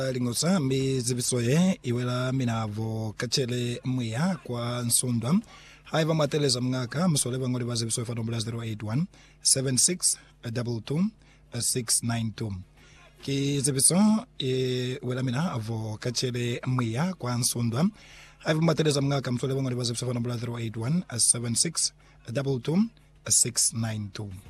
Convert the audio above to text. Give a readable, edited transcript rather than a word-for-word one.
Lingosa mizibisoye iwela minavo kachele mwiya kwa nsundwa haiva mateleza mngaka msoleva ngoli bazibisoye fa nombula 081 7622 692 ki zibiso iwela mina avo kachele mwiya kwa nsundwa haiva mateleza mngaka msoleva ngoli bazibisoye fa nombula 081 7622 692